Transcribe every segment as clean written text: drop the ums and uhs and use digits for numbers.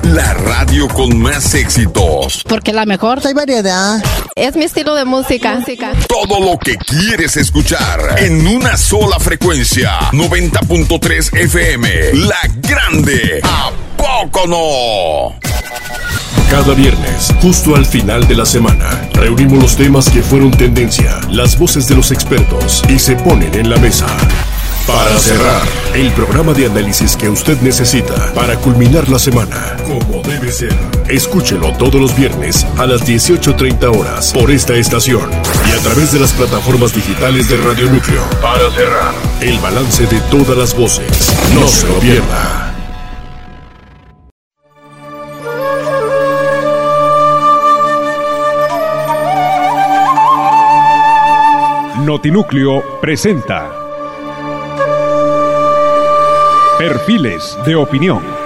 La radio con más éxitos. Porque la mejor. Hay variedad. Es mi estilo de música. Todo lo que quieres escuchar en una sola frecuencia. 90.3 FM. La Grande. ¿A poco no? Cada viernes, justo al final de la semana, reunimos los temas que fueron tendencia, las voces de los expertos y se ponen en la mesa. Para cerrar, el programa de análisis que usted necesita para culminar la semana, como debe ser. Escúchelo todos los viernes a las 18:30 horas por esta estación y a través de las plataformas digitales de Radio Núcleo. Para cerrar, el balance de todas las voces. No se lo pierda. Notinúcleo presenta Perfiles de Opinión.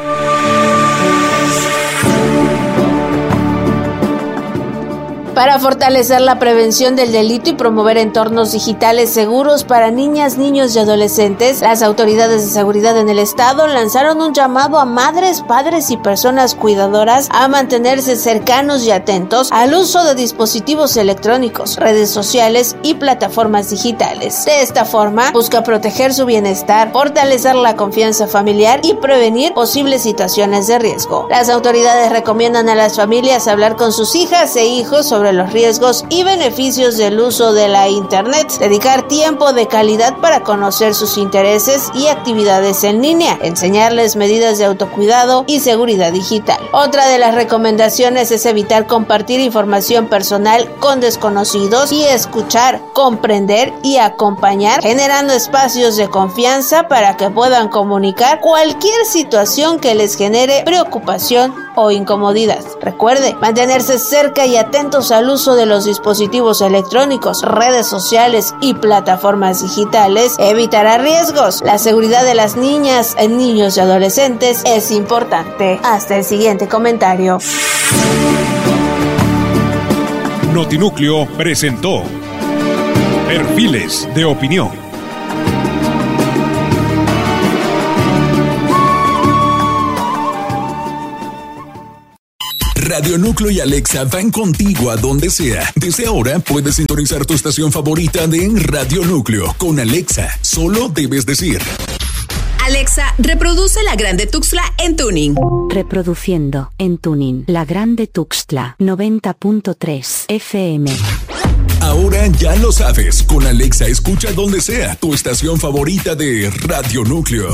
Para fortalecer la prevención del delito y promover entornos digitales seguros para niñas, niños y adolescentes, las autoridades de seguridad en el estado lanzaron un llamado a madres, padres y personas cuidadoras a mantenerse cercanos y atentos al uso de dispositivos electrónicos, redes sociales y plataformas digitales. De esta forma, busca proteger su bienestar, fortalecer la confianza familiar y prevenir posibles situaciones de riesgo. Las autoridades recomiendan a las familias hablar con sus hijas e hijos sobre los riesgos y beneficios del uso de la Internet, dedicar tiempo de calidad para conocer sus intereses y actividades en línea, enseñarles medidas de autocuidado y seguridad digital. Otra de las recomendaciones es evitar compartir información personal con desconocidos y escuchar, comprender y acompañar, generando espacios de confianza para que puedan comunicar cualquier situación que les genere preocupación o incomodidad. Recuerde, mantenerse cerca y atentos al uso de los dispositivos electrónicos, redes sociales y plataformas digitales evitará riesgos. La seguridad de las niñas, niños y adolescentes es importante. Hasta el siguiente comentario. Notinúcleo presentó Perfiles de Opinión. Radio Núcleo y Alexa van contigo a donde sea. Desde ahora puedes sintonizar tu estación favorita de Radio Núcleo. Con Alexa, solo debes decir: Alexa, reproduce La Grande Tuxtla en tuning. Reproduciendo en tuning La Grande Tuxtla 90.3 FM. Ahora ya lo sabes. Con Alexa escucha donde sea tu estación favorita de Radio Núcleo.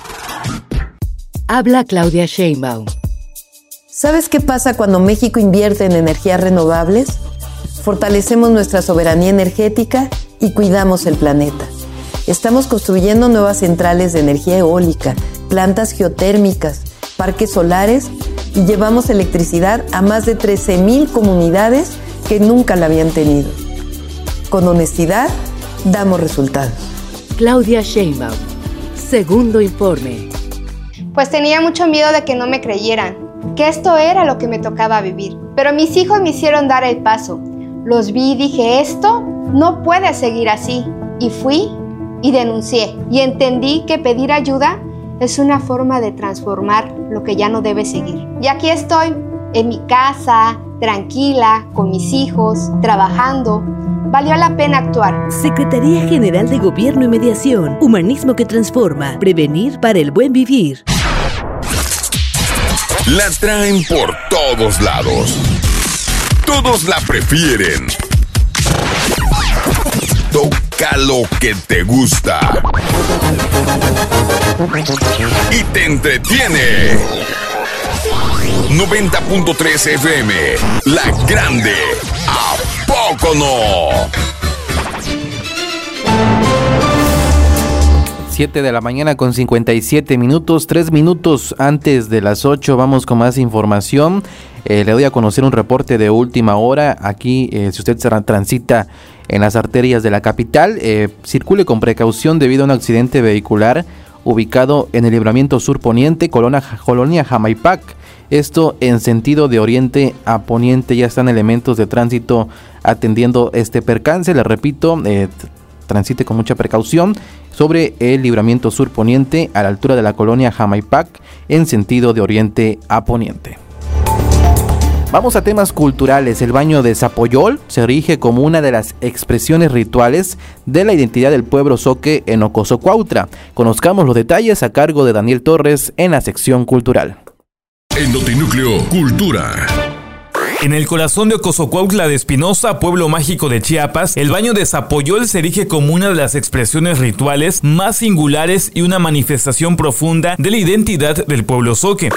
Habla Claudia Sheinbaum. ¿Sabes qué pasa cuando México invierte en energías renovables? Fortalecemos nuestra soberanía energética y cuidamos el planeta. Estamos construyendo nuevas centrales de energía eólica, plantas geotérmicas, parques solares y llevamos electricidad a más de 13,000 comunidades que nunca la habían tenido. Con honestidad, damos resultados. Claudia Sheinbaum. Segundo informe. Pues tenía mucho miedo de que no me creyeran, que esto era lo que me tocaba vivir. Pero mis hijos me hicieron dar el paso. Los vi y dije, esto no puede seguir así. Y fui y denuncié. Y entendí que pedir ayuda es una forma de transformar lo que ya no debe seguir. Y aquí estoy, en mi casa, tranquila, con mis hijos, trabajando. Valió la pena actuar. Secretaría General de Gobierno y Mediación. Humanismo que transforma. Prevenir para el buen vivir. La traen por todos lados. Todos la prefieren. Toca lo que te gusta. Y te entretiene. 90.3 FM. La Grande. ¿A poco no? 7 de la mañana con 57 minutos, 3 minutos antes de las 8, vamos con más información. Le doy a conocer un reporte de última hora. Aquí, si usted transita en las arterias de la capital, circule con precaución debido a un accidente vehicular ubicado en el libramiento sur poniente, Colonia Jamaipac. Esto en sentido de oriente a poniente. Ya están elementos de tránsito atendiendo este percance. Le repito, transite con mucha precaución. sobre el libramiento sur poniente a la altura de la colonia Jamaipac en sentido de oriente a poniente. Vamos a temas culturales. El baño de Zapoyol se erige como una de las expresiones rituales de la identidad del pueblo zoque en Ocosocuautla. Conozcamos los detalles a cargo de Daniel Torres en la sección cultural. En Notinúcleo Cultura. En el corazón de Ocosocuautla de Espinosa, pueblo mágico de Chiapas, el baño de Zapoyol se erige como una de las expresiones rituales más singulares y una manifestación profunda de la identidad del pueblo zoque.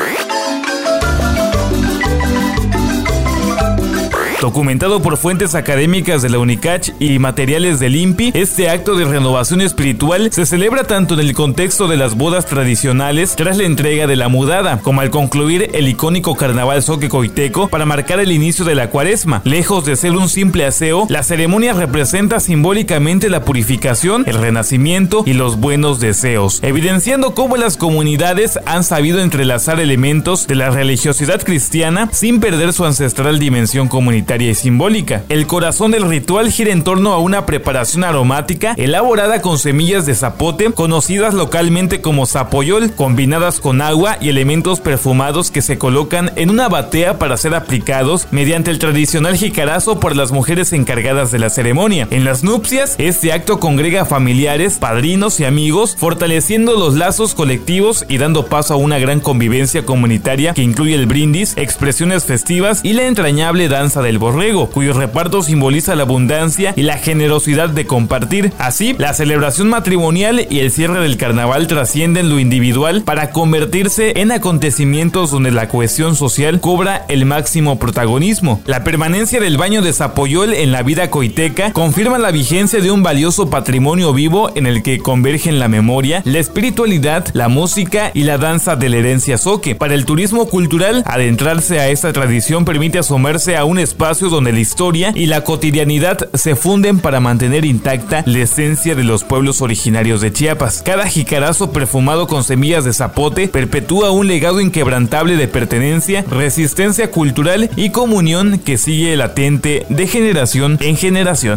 Documentado por fuentes académicas de la UNICACH y materiales del INPI, este acto de renovación espiritual se celebra tanto en el contexto de las bodas tradicionales tras la entrega de la mudada, como al concluir el icónico carnaval zoque coiteco para marcar el inicio de la cuaresma. Lejos de ser un simple aseo, la ceremonia representa simbólicamente la purificación, el renacimiento y los buenos deseos, evidenciando cómo las comunidades han sabido entrelazar elementos de la religiosidad cristiana sin perder su ancestral dimensión comunitaria y simbólica. El corazón del ritual gira en torno a una preparación aromática elaborada con semillas de zapote, conocidas localmente como zapoyol, combinadas con agua y elementos perfumados que se colocan en una batea para ser aplicados mediante el tradicional jicarazo por las mujeres encargadas de la ceremonia. En las nupcias, este acto congrega familiares, padrinos y amigos, fortaleciendo los lazos colectivos y dando paso a una gran convivencia comunitaria que incluye el brindis, expresiones festivas y la entrañable danza del borrego, cuyo reparto simboliza la abundancia y la generosidad de compartir. Así, la celebración matrimonial y el cierre del carnaval trascienden lo individual para convertirse en acontecimientos donde la cohesión social cobra el máximo protagonismo. La permanencia del baño de Zapoyol en la vida coiteca confirma la vigencia de un valioso patrimonio vivo en el que convergen la memoria, la espiritualidad, la música y la danza de la herencia zoque. Para el turismo cultural, adentrarse a esta tradición permite asomarse a un espacio donde la historia y la cotidianidad se funden para mantener intacta la esencia de los pueblos originarios de Chiapas. Cada jicarazo perfumado con semillas de zapote perpetúa un legado inquebrantable de pertenencia, resistencia cultural y comunión que sigue latente de generación en generación.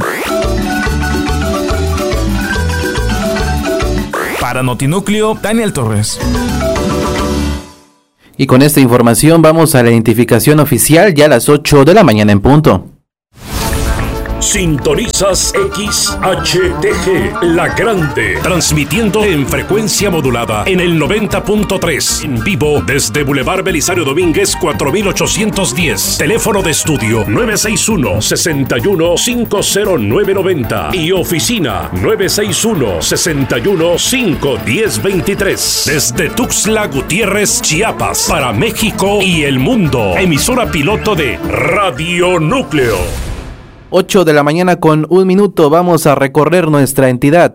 Para Notinúcleo, Daniel Torres. Y con esta información vamos a la identificación oficial ya a las 8 de la mañana en punto. Sintonizas XHTG, La Grande, transmitiendo en frecuencia modulada en el 90.3, en vivo desde Boulevard Belisario Domínguez 4810, teléfono de estudio 961-61-50990 y oficina 961-61-51023, desde Tuxtla Gutiérrez, Chiapas, para México y el mundo, emisora piloto de Radio Núcleo. 8 de la mañana con 1 minuto, vamos a recorrer nuestra entidad.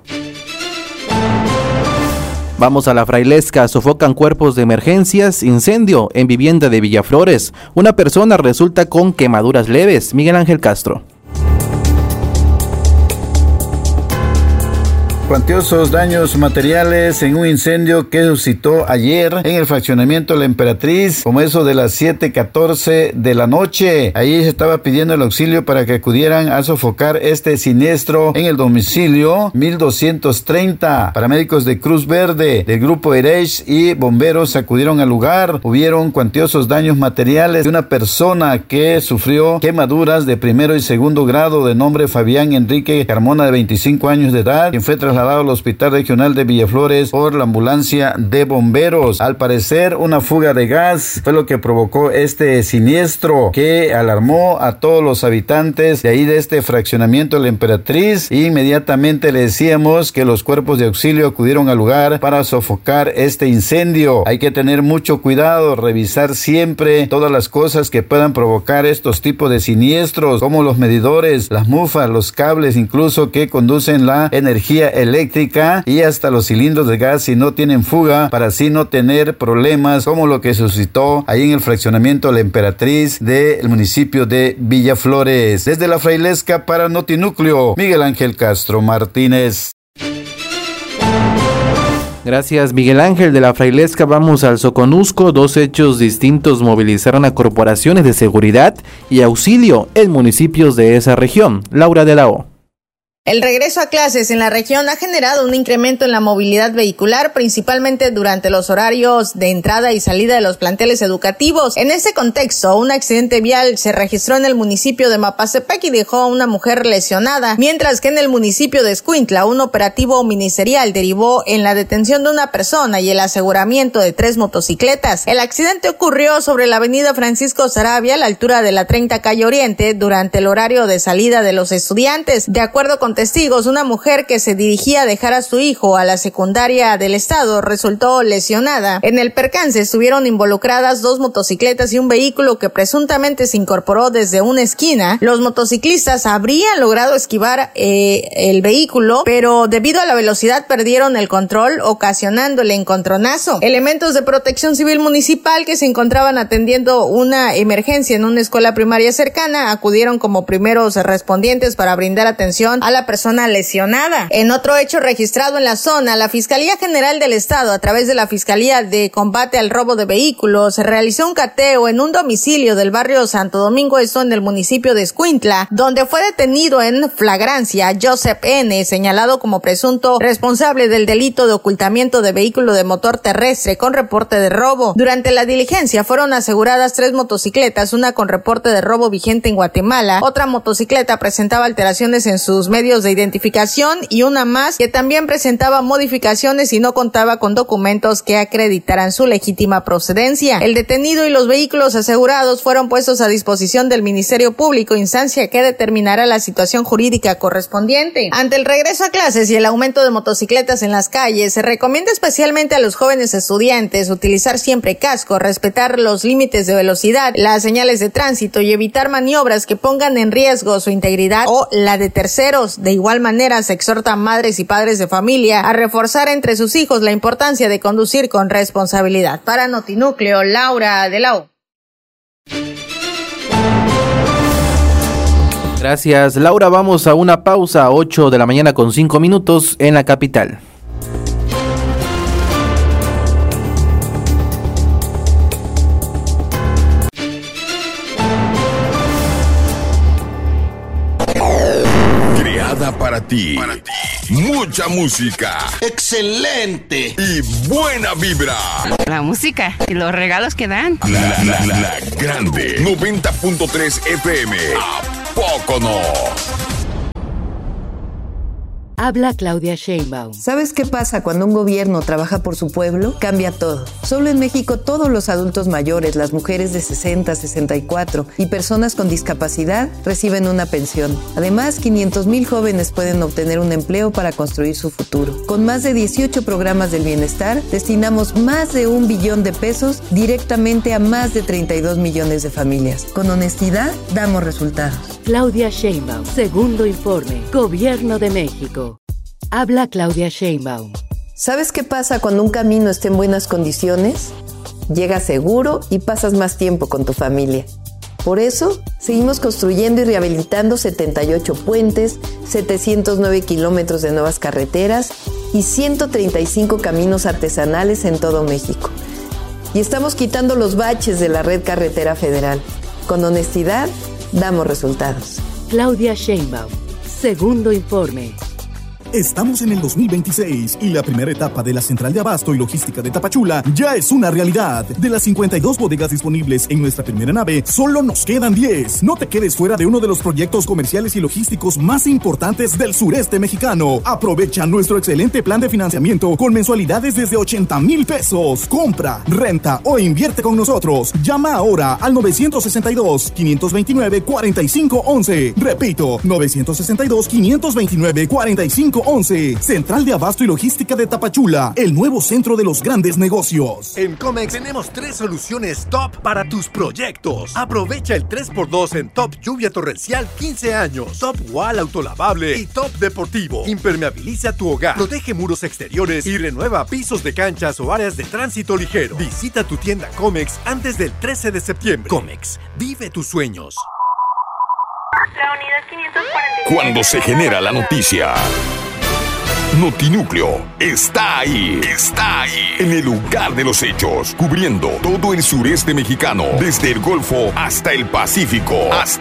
Vamos a la Frailesca, sofocan cuerpos de emergencias, incendio en vivienda de Villaflores. Una persona resulta con quemaduras leves. Miguel Ángel Castro. Cuantiosos daños materiales en un incendio que suscitó ayer en el fraccionamiento La Emperatriz, como eso de las 7:14 de la noche. Ahí se estaba pidiendo el auxilio para que acudieran a sofocar este siniestro en el domicilio 1230. Paramédicos de Cruz Verde, del grupo Erech y bomberos acudieron al lugar. Hubieron cuantiosos daños materiales de una persona que sufrió quemaduras de primero y segundo grado, de nombre Fabián Enrique Carmona, de 25 años de edad, quien fue trasladado al Hospital Regional de Villaflores por la ambulancia de bomberos. Al parecer, una fuga de gas fue lo que provocó este siniestro que alarmó a todos los habitantes de ahí de este fraccionamiento de La Emperatriz. Inmediatamente le decíamos que los cuerpos de auxilio acudieron al lugar para sofocar este incendio. Hay que tener mucho cuidado, revisar siempre todas las cosas que puedan provocar estos tipos de siniestros, como los medidores, las mufas, los cables incluso que conducen la energía eléctrica y hasta los cilindros de gas si no tienen fuga, para así no tener problemas como lo que suscitó ahí en el fraccionamiento La Emperatriz del municipio de Villaflores. Desde la Frailesca para Notinúcleo, Miguel Ángel Castro Martínez. Gracias, Miguel Ángel. De la Frailesca vamos al Soconusco. 2 hechos distintos movilizaron a corporaciones de seguridad y auxilio en municipios de esa región. Laura de la O. El regreso a clases en la región ha generado un incremento en la movilidad vehicular, principalmente durante los horarios de entrada y salida de los planteles educativos. En este contexto, un accidente vial se registró en el municipio de Mapastepec y dejó a una mujer lesionada, mientras que en el municipio de Escuintla, un operativo ministerial derivó en la detención de una persona y el aseguramiento de 3 motocicletas. El accidente ocurrió sobre la avenida Francisco Sarabia, a la altura de la 30 calle Oriente, durante el horario de salida de los estudiantes. De acuerdo con testigos, una mujer que se dirigía a dejar a su hijo a la secundaria del estado resultó lesionada. En el percance estuvieron involucradas 2 motocicletas y un vehículo que presuntamente se incorporó desde una esquina. Los motociclistas habrían logrado esquivar el vehículo, pero debido a la velocidad perdieron el control, ocasionando el encontronazo. Elementos de protección civil municipal que se encontraban atendiendo una emergencia en una escuela primaria cercana acudieron como primeros respondientes para brindar atención a la persona lesionada. En otro hecho registrado en la zona, la Fiscalía General del Estado, a través de la Fiscalía de Combate al Robo de Vehículos, realizó un cateo en un domicilio del barrio Santo Domingo, esto en el municipio de Escuintla, donde fue detenido en flagrancia Joseph N., señalado como presunto responsable del delito de ocultamiento de vehículo de motor terrestre con reporte de robo. Durante la diligencia fueron aseguradas 3 motocicletas, una con reporte de robo vigente en Guatemala, otra motocicleta presentaba alteraciones en sus medios de identificación y una más que también presentaba modificaciones y no contaba con documentos que acreditaran su legítima procedencia. El detenido y los vehículos asegurados fueron puestos a disposición del Ministerio Público, instancia que determinará la situación jurídica correspondiente. Ante el regreso a clases y el aumento de motocicletas en las calles, se recomienda especialmente a los jóvenes estudiantes utilizar siempre casco, respetar los límites de velocidad, las señales de tránsito y evitar maniobras que pongan en riesgo su integridad o la de terceros. De igual manera, se exhorta a madres y padres de familia a reforzar entre sus hijos la importancia de conducir con responsabilidad. Para Notinúcleo, Laura de la O. Gracias, Laura. Vamos a una pausa, 8 de la mañana con 5 minutos en la capital. Para ti. Mucha música. Excelente. Y buena vibra. La música y los regalos que dan. La grande. 90.3 FM. ¿A poco no? Habla Claudia Sheinbaum. ¿Sabes qué pasa cuando un gobierno trabaja por su pueblo? Cambia todo. Solo en México todos los adultos mayores, las mujeres de 60, 64 y personas con discapacidad reciben una pensión. Además, 500,000 jóvenes pueden obtener un empleo para construir su futuro. Con más de 18 programas del bienestar, destinamos más de 1 billón de pesos directamente a más de 32 millones de familias. Con honestidad, damos resultados. Claudia Sheinbaum, segundo informe, Gobierno de México. Habla Claudia Sheinbaum. ¿Sabes qué pasa cuando un camino está en buenas condiciones? Llegas seguro y pasas más tiempo con tu familia. Por eso, seguimos construyendo y rehabilitando 78 puentes, 709 kilómetros de nuevas carreteras y 135 caminos artesanales en todo México. Y estamos quitando los baches de la red carretera federal. Con honestidad, damos resultados. Claudia Sheinbaum, segundo informe. Estamos en el 2026 y la primera etapa de la Central de Abasto y Logística de Tapachula ya es una realidad. De las 52 bodegas disponibles en nuestra primera nave, solo nos quedan 10. No te quedes fuera de uno de los proyectos comerciales y logísticos más importantes del sureste mexicano. Aprovecha nuestro excelente plan de financiamiento con mensualidades desde 80,000 pesos. Compra, renta o invierte con nosotros. Llama ahora al 962-529-4511. Repito, 962-529-4511. Central de Abasto y Logística de Tapachula, el nuevo centro de los grandes negocios. En Comex tenemos 3 soluciones top para tus proyectos. Aprovecha el 3x2 en Top Lluvia Torrencial 15 años, Top Wall Autolavable y Top Deportivo. Impermeabiliza tu hogar, protege muros exteriores y renueva pisos de canchas o áreas de tránsito ligero. Visita tu tienda Comex antes del 13 de septiembre. Comex, vive tus sueños. Cuando se genera la noticia, Notinúcleo está ahí, en el lugar de los hechos, cubriendo todo el sureste mexicano, desde el Golfo hasta el Pacífico.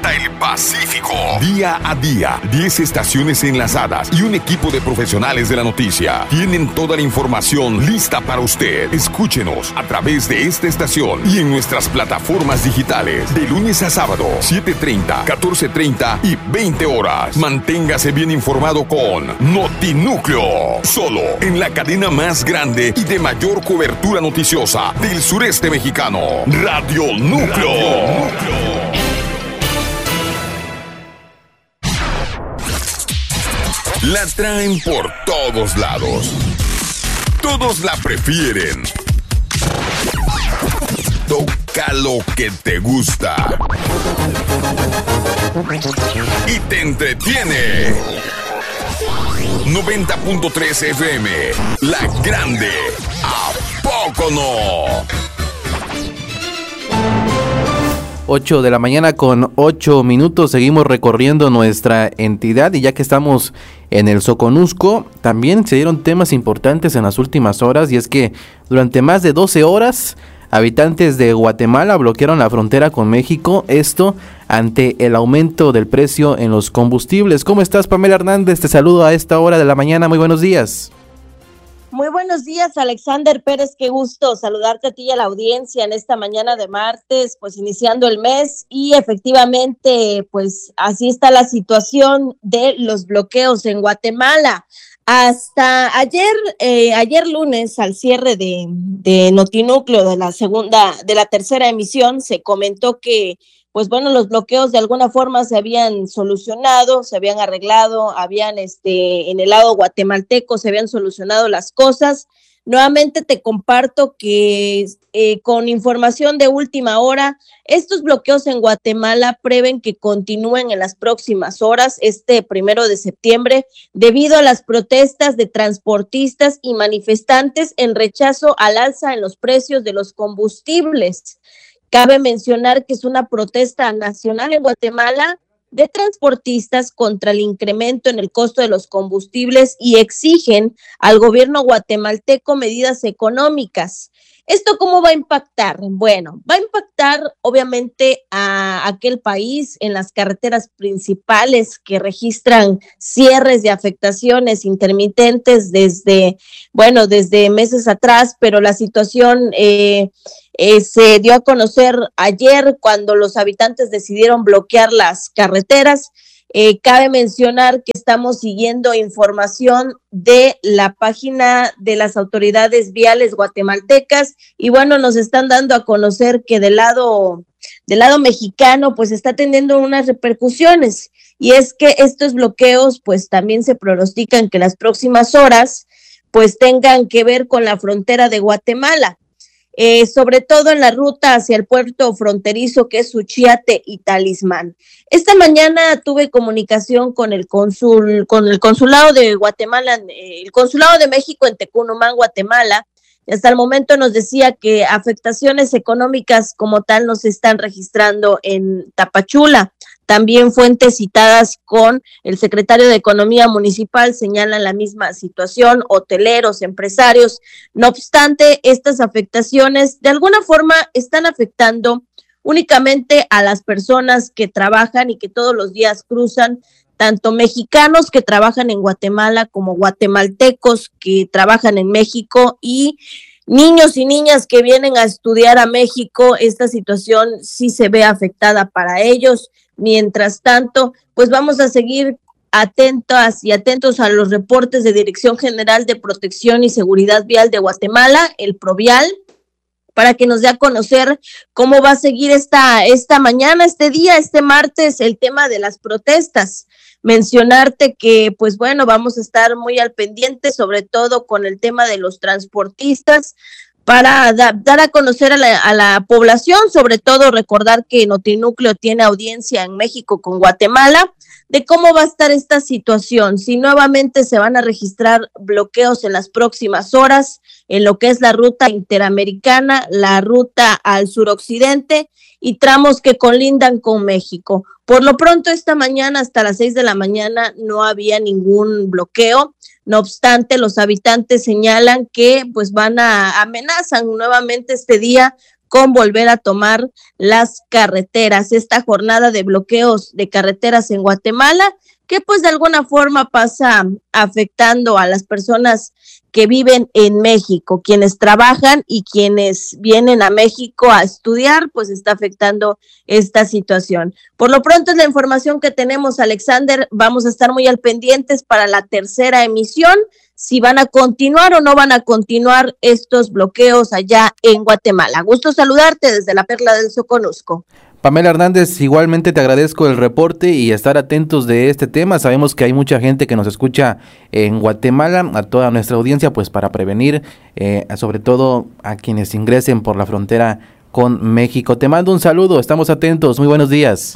Día a día, 10 estaciones enlazadas y un equipo de profesionales de la noticia tienen toda la información lista para usted. Escúchenos a través de esta estación y en nuestras plataformas digitales, de lunes a sábado, 7:30, 14:30 y 20 horas. Manténgase bien informado con Notinúcleo, solo en la cadena más grande y de mayor cobertura noticiosa del sureste mexicano, Radio Núcleo. La traen por todos lados. Todos la prefieren. Toca lo que te gusta y te entretiene. 90.3 FM, La Grande. ¿A poco no? 8 de la mañana con 8 minutos, seguimos recorriendo nuestra entidad y ya que estamos en el Soconusco, también se dieron temas importantes en las últimas horas y es que durante más de 12 horas, habitantes de Guatemala bloquearon la frontera con México, esto ante el aumento del precio en los combustibles. ¿Cómo estás, Pamela Hernández? Te saludo a esta hora de la mañana, muy buenos días. Muy buenos días, Alexander Pérez, qué gusto saludarte a ti y a la audiencia en esta mañana de martes, pues iniciando el mes y efectivamente, pues así está la situación de los bloqueos en Guatemala. Hasta ayer lunes, al cierre de Notinúcleo de la tercera emisión, se comentó que pues bueno, los bloqueos de alguna forma se habían solucionado, se habían arreglado, en el lado guatemalteco se habían solucionado las cosas. Nuevamente te comparto que con información de última hora, estos bloqueos en Guatemala prevén que continúen en las próximas horas, 1 de septiembre, debido a las protestas de transportistas y manifestantes en rechazo al alza en los precios de los combustibles. Cabe mencionar que es una protesta nacional en Guatemala de transportistas contra el incremento en el costo de los combustibles y exigen al gobierno guatemalteco medidas económicas. ¿Esto cómo va a impactar? Bueno, va a impactar obviamente a aquel país en las carreteras principales que registran cierres de afectaciones intermitentes desde meses atrás, pero la situación se dio a conocer ayer cuando los habitantes decidieron bloquear las carreteras. Cabe mencionar que estamos siguiendo información de la página de las autoridades viales guatemaltecas y bueno, nos están dando a conocer que del lado mexicano pues está teniendo unas repercusiones y es que estos bloqueos pues también se pronostican que las próximas horas pues tengan que ver con la frontera de Guatemala. Sobre todo en la ruta hacia el puerto fronterizo que es Suchiate y Talismán. Esta mañana tuve comunicación con el consulado de Guatemala, el consulado de México en Tecunumán, Guatemala, y hasta el momento nos decía que afectaciones económicas como tal no se están registrando en Tapachula. También fuentes citadas con el secretario de Economía Municipal señalan la misma situación, hoteleros, empresarios. No obstante, estas afectaciones de alguna forma están afectando únicamente a las personas que trabajan y que todos los días cruzan, tanto mexicanos que trabajan en Guatemala como guatemaltecos que trabajan en México y niños y niñas que vienen a estudiar a México. Esta situación sí se ve afectada para ellos. Mientras tanto, pues vamos a seguir atentas y atentos a los reportes de Dirección General de Protección y Seguridad Vial de Guatemala, el Provial, para que nos dé a conocer cómo va a seguir esta mañana, este día, este martes, el tema de las protestas. Mencionarte que, pues bueno, vamos a estar muy al pendiente, sobre todo con el tema de los transportistas, para dar a conocer a la población, sobre todo recordar que Notinúcleo tiene audiencia en México con Guatemala, de cómo va a estar esta situación, si nuevamente se van a registrar bloqueos en las próximas horas en lo que es la ruta interamericana, la ruta al suroccidente y tramos que colindan con México. Por lo pronto esta mañana hasta las 6 de la mañana no había ningún bloqueo, No obstante, los habitantes señalan que pues amenazan nuevamente este día con volver a tomar las carreteras. Esta jornada de bloqueos de carreteras en Guatemala, que pues de alguna forma pasa afectando a las personas que viven en México, quienes trabajan y quienes vienen a México a estudiar, pues está afectando esta situación. Por lo pronto es la información que tenemos, Alexander. Vamos a estar muy al pendientes para la tercera emisión, si van a continuar o no van a continuar estos bloqueos allá en Guatemala. Gusto saludarte desde la Perla del Soconusco. Pamela Hernández, igualmente te agradezco el reporte y estar atentos de este tema. Sabemos que hay mucha gente que nos escucha en Guatemala, a toda nuestra audiencia, pues para prevenir, sobre todo a quienes ingresen por la frontera con México. Te mando un saludo, estamos atentos, muy buenos días.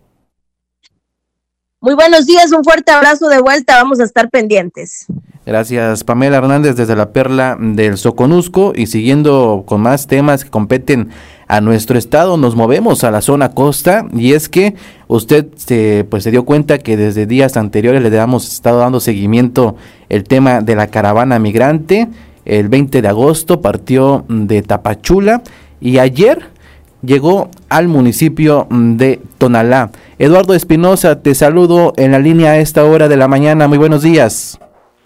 Muy buenos días, un fuerte abrazo de vuelta, vamos a estar pendientes. Gracias, Pamela Hernández desde la Perla del Soconusco. Y siguiendo con más temas que competen a nuestro estado, nos movemos a la zona costa, y es que usted se dio cuenta que desde días anteriores le habíamos estado dando seguimiento el tema de la caravana migrante. El 20 de agosto partió de Tapachula y ayer llegó al municipio de Tonalá. Eduardo Espinosa, te saludo en la línea a esta hora de la mañana. Muy buenos días.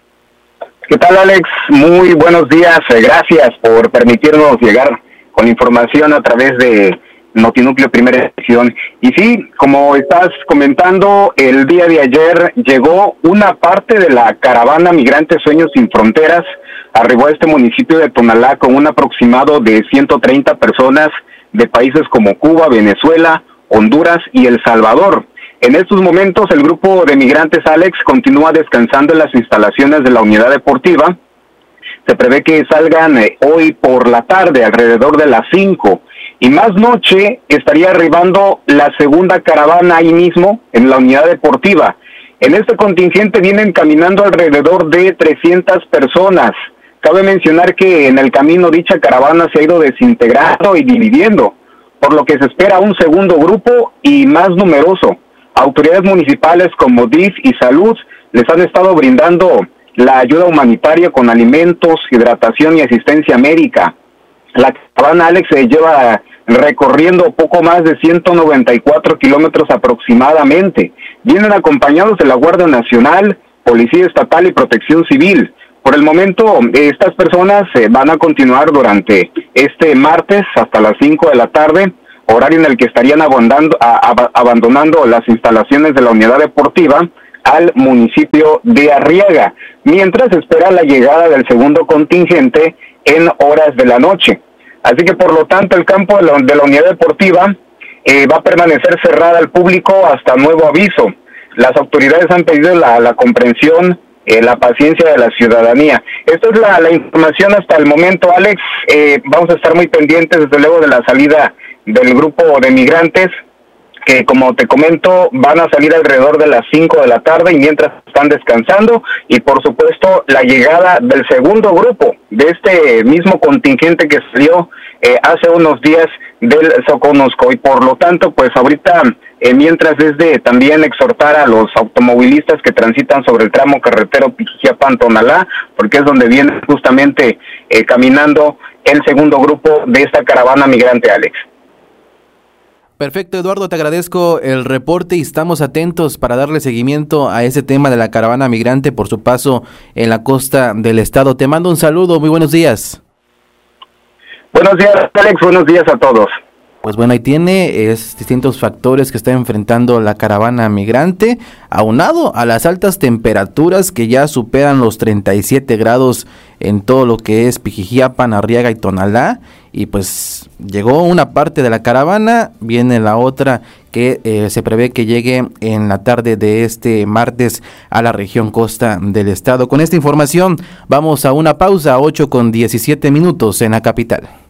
¿Qué tal, Alex? Muy buenos días. Gracias por permitirnos llegar con información a través de Notinúcleo Primera Edición. Y sí, como estás comentando, el día de ayer llegó una parte de la caravana migrante Sueños Sin Fronteras. Arribó a este municipio de Tonalá con un aproximado de 130 personas de países como Cuba, Venezuela, Honduras y El Salvador. En estos momentos el grupo de migrantes, Alex, continúa descansando en las instalaciones de la unidad deportiva. Se prevé que salgan hoy por la tarde, alrededor de las 5. Y más noche estaría arribando la segunda caravana ahí mismo, en la unidad deportiva. En este contingente vienen caminando alrededor de 300 personas. Cabe mencionar que en el camino dicha caravana se ha ido desintegrando y dividiendo, por lo que se espera un segundo grupo y más numeroso. Autoridades municipales como DIF y Salud les han estado brindando la ayuda humanitaria con alimentos, hidratación y asistencia médica. La caravana, Alex, se lleva recorriendo poco más de 194 kilómetros aproximadamente. Vienen acompañados de la Guardia Nacional, Policía Estatal y Protección Civil. Por el momento, estas personas van a continuar durante este martes hasta las 5 de la tarde, horario en el que estarían abandonando las instalaciones de la unidad deportiva al municipio de Arriaga, mientras espera la llegada del segundo contingente en horas de la noche. Así que, por lo tanto, el campo de la unidad deportiva va a permanecer cerrada al público hasta nuevo aviso. Las autoridades han pedido la comprensión, la paciencia de la ciudadanía. Esta es la información hasta el momento, Alex. Vamos a estar muy pendientes, desde luego, de la salida del grupo de migrantes, que, como te comento, van a salir alrededor de las 5 de la tarde y mientras están descansando, y por supuesto la llegada del segundo grupo de este mismo contingente que salió hace unos días del Soconusco. Y por lo tanto, pues ahorita, mientras es de también exhortar a los automovilistas que transitan sobre el tramo carretero Pijijiapan-Tonalá, porque es donde viene justamente caminando el segundo grupo de esta caravana migrante, Alex. Perfecto, Eduardo, te agradezco el reporte y estamos atentos para darle seguimiento a ese tema de la caravana migrante por su paso en la costa del estado. Te mando un saludo, muy buenos días. Buenos días, Alex, buenos días a todos. Pues bueno, ahí tiene distintos factores que está enfrentando la caravana migrante, aunado a las altas temperaturas que ya superan los 37 grados en todo lo que es Pijijiapan, Arriaga y Tonalá. Y pues llegó una parte de la caravana, viene la otra que se prevé que llegue en la tarde de este martes a la región costa del estado. Con esta información vamos a una pausa, 8:17 en la capital.